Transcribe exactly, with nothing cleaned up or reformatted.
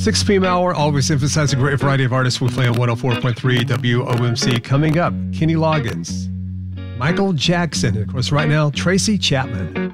six p m hour, always emphasize a great variety of artists. We play on one oh four point three W O M C. Coming up, Kenny Loggins, Michael Jackson, and of course right now, Tracy Chapman.